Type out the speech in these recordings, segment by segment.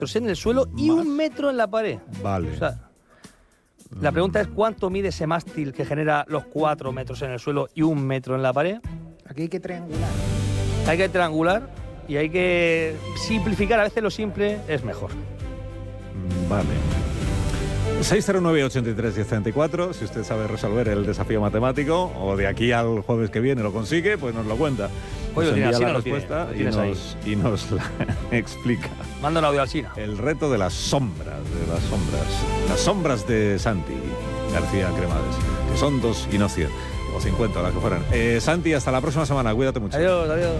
en el suelo y 1 metro en la pared. Vale. O sea, la pregunta es ¿cuánto mide ese mástil que genera los 4 metros en el suelo y 1 metro en la pared? Aquí hay que triangular. Hay que triangular y hay que simplificar. A veces lo simple es mejor. Vale. 609-83-1034, si usted sabe resolver el desafío matemático o de aquí al jueves que viene lo consigue, pues nos lo cuenta. Oye, Nos envía la lo respuesta tienes y nos la explica. Manda un audio al Sina. El reto de las sombras, Las sombras de Santi García Cremades, que son 2 y no 100, o 50, las que fueran. Santi, hasta la próxima semana, cuídate mucho. Adiós, adiós.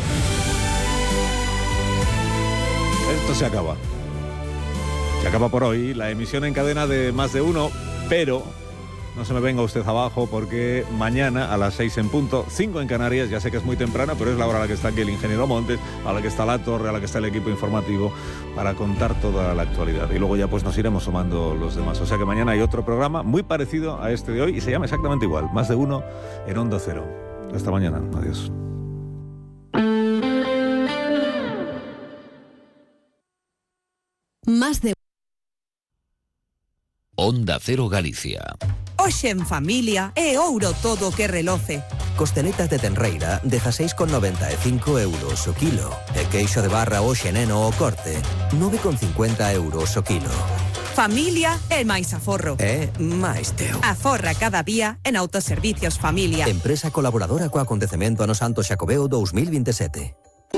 Esto se acaba. Se acaba por hoy la emisión en cadena de Más de Uno, pero no se me venga usted abajo porque mañana a las 6 en punto, 5 en Canarias, ya sé que es muy temprano, pero es la hora a la que está aquí el ingeniero Montes, a la que está la torre, a la que está el equipo informativo para contar toda la actualidad. Y luego ya pues nos iremos sumando los demás. O sea que mañana hay otro programa muy parecido a este de hoy y se llama exactamente igual, Más de Uno en Onda Cero. Hasta mañana. Adiós. Más de Onda Cero Galicia. Hoxe en familia é ouro todo o que reloce. Costeletas de tenreira de 16,95 euros o kilo. E queixo de barra hoxe neno o corte, 9,50 euros o kilo. Familia é máis aforro. É máis teu. Aforra cada día en Autoservicios Familia. Empresa colaboradora co acontecemento ano Santo Xacobeo 2027.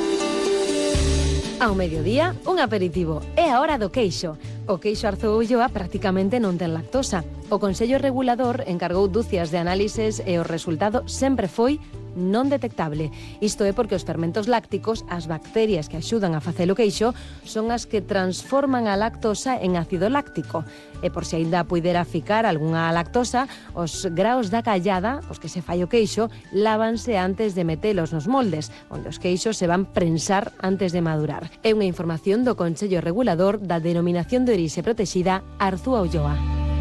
Ao mediodía, un aperitivo. É a hora do queixo. O queixo Arzoulloa prácticamente non ten lactosa. O Consello Regulador encargou dúcias de análises e o resultado sempre foi non detectable. Isto é porque os fermentos lácticos, as bacterias que axudan a facer o queixo, son as que transforman a lactosa en ácido láctico. E por se aínda puidera ficar algunha lactosa, os graos da callada, os que se fai o queixo, lávanse antes de metelos nos moldes, onde os queixos se van prensar antes de madurar. É unha información do Consello Regulador da Denominación de Orixe Protexida Arzúa Ulloa.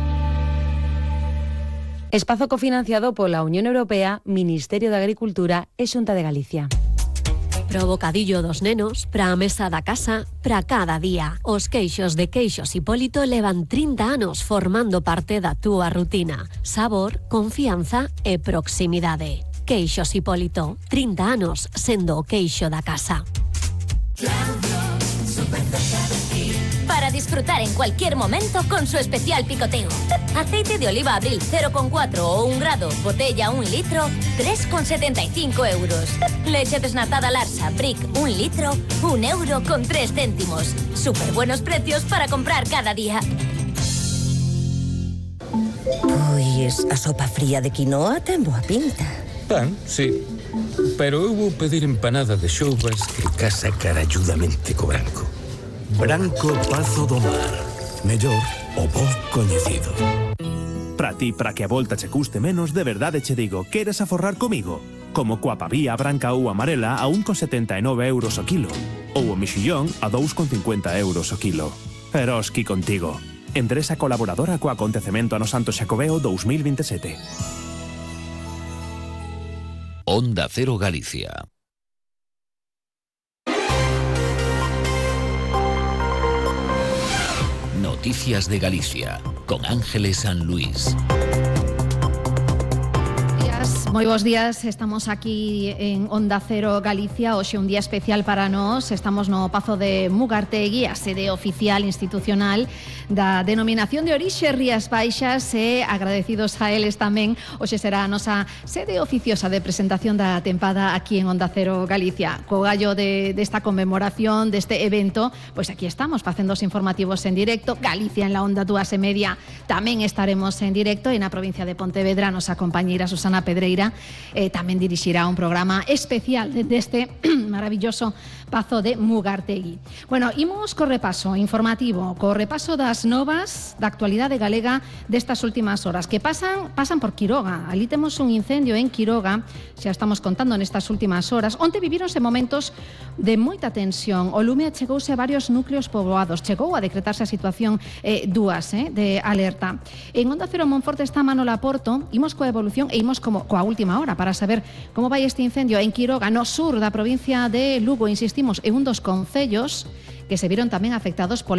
Espazo cofinanciado pola Unión Europea, Ministerio de Agricultura e Xunta de Galicia. Pro bocadillo dos nenos, pra a mesa da casa, pra cada día. Os queixos de Queixos Hipólito levan 30 anos formando parte da túa rutina. Sabor, confianza e proximidade. Queixos Hipólito, 30 anos sendo o queixo da casa. Para disfrutar en cualquier momento con su especial picoteo. Aceite de oliva Abril 0,4 o 1 grado, botella 1 litro, 3,75 euros. Leche desnatada Larsa Brick 1 litro, 1 euro con 3 céntimos. Súper buenos precios para comprar cada día. Pois a sopa fría de quinoa ten boa pinta. Pan, sí. Pero eu vou pedir empanada de xoubas que casa caralludamente co branco. Branco Pazo do Mar. Mellor o bo coñecido. Para ti, para que a volta che custe menos, de verdade che digo, queres aforrar comigo? Como coa pavía branca ou amarela a 1,79 euros o kilo. Ou o mexillón a 2,50 euros o kilo. Eroski contigo. Empresa colaboradora co acontecemento ano Santo Xacobeo 2027. Onda Cero Galicia. Noticias de Galicia, con Ángeles San Luis. Moi bons días, estamos aquí en Onda Cero Galicia, hoxe un día especial para nós, estamos no Pazo de Mugartegui, a sede oficial institucional da Denominación de Orixe Rías Baixas e agradecidos a eles tamén, hoxe será a nosa sede oficiosa de presentación da tempada aquí en Onda Cero Galicia. Co gallo desta conmemoración, deste evento, pois aquí estamos facendo os informativos en directo, Galicia en la Onda 2:30, tamén estaremos en directo e na provincia de Pontevedra nosa compañeira Susana Pedreira tamén dirixirá un programa especial deste maravilloso Pazo de Mugartegui. Bueno, imos co repaso informativo, co repaso das novas da actualidade galega destas últimas horas, que pasan por Quiroga. Ali temos un incendio en Quiroga, xa estamos contando nestas últimas horas, onde vivíronse momentos de moita tensión. O lume achegouse a varios núcleos poboados, chegou a decretarse a situación de alerta. En Onda Cero Monforte está Manola Porto, imos coa evolución e imos coa última hora para saber como vai este incendio en Quiroga, no sur da provincia de Lugo. Insistimos, é un dos concellos que se viron tamén afectados pola